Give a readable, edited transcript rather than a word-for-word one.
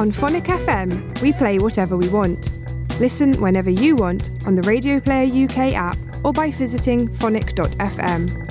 On Phonic FM, we play whatever we want. Listen whenever you want on the Radio Player UK app or by visiting phonic.fm.